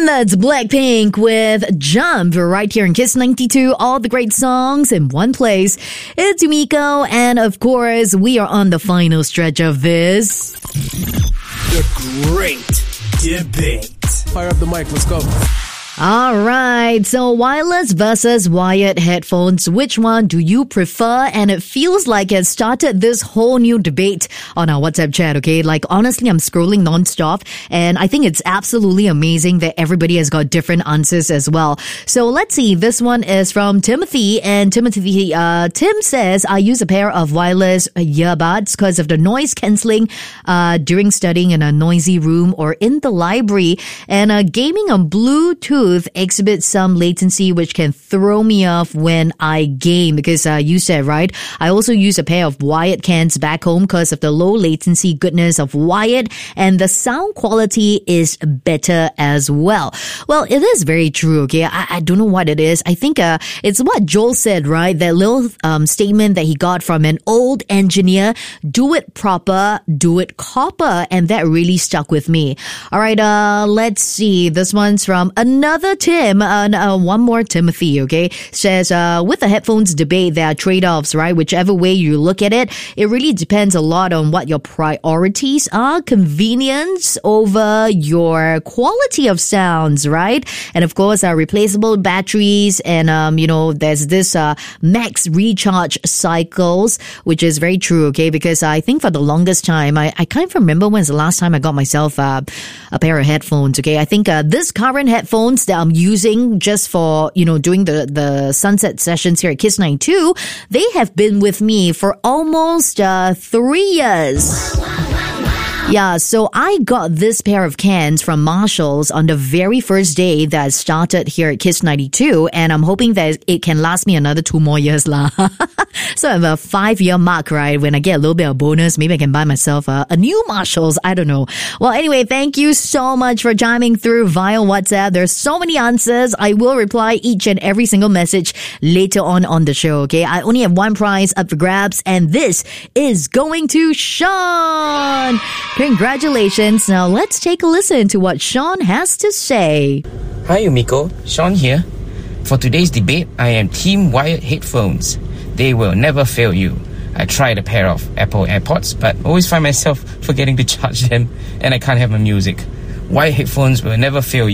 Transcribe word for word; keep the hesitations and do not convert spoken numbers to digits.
And that's Blackpink with Jump right here in Kiss ninety-two. All the great songs in one place. It's Yumiko, and of course, we are on the final stretch of this. The Great Debate. Fire up the mic, let's go. All right, so wireless versus wired headphones, which one do you prefer? And it feels like it started this whole new debate on our WhatsApp chat, okay? Like, honestly, I'm scrolling nonstop, and I think it's absolutely amazing that everybody has got different answers as well. So let's see, this one is from Timothy, and Timothy, uh, Tim says, I use a pair of wireless earbuds because of the noise cancelling uh, during studying in a noisy room or in the library, and uh, gaming on Bluetooth exhibits some latency which can throw me off when I game, because uh, you said, right? I also use a pair of wired cans back home because of the low latency goodness of wired, and the sound quality is better as well. Well, it is very true, okay? I, I don't know what it is. I think uh, it's what Joel said, right? That little um, statement that he got from an old engineer, do it proper, do it copper, and that really stuck with me. All right, uh, let's see. This one's from another Another Tim, uh, uh, one more Timothy, okay, says, uh, with the headphones debate, there are trade-offs, right? Whichever way you look at it, it really depends a lot on what your priorities are. Convenience over your quality of sounds, right? And of course, uh, replaceable batteries, and, um, you know, there's this, uh, max recharge cycles, which is very true, okay? Because I think for the longest time, I, I can't remember when's the last time I got myself, uh, a pair of headphones, okay? I think, uh, this current headphones that I'm using just for, you know, doing the, the sunset sessions here at Kiss ninety-two, they have been with me for almost uh, three years. Yeah, so I got this pair of cans from Marshalls on the very first day that I started here at Kiss ninety-two, and I'm hoping that it can last me another two more years lah. So I have a five-year mark, right? When I get a little bit of bonus, maybe I can buy myself a, a new Marshalls. I don't know. Well, anyway, thank you so much for chiming through via WhatsApp. There's so many answers. I will reply each and every single message later on on the show, okay? I only have one prize up for grabs, and this is going to Sean. Congratulations. Now let's take a listen to what Sean has to say. Hi Yumiko, Sean here. For today's debate, I am team wired headphones. They will never fail you. I tried a pair of Apple AirPods, but always find myself forgetting to charge them, and I can't have my music. Wired headphones will never fail you.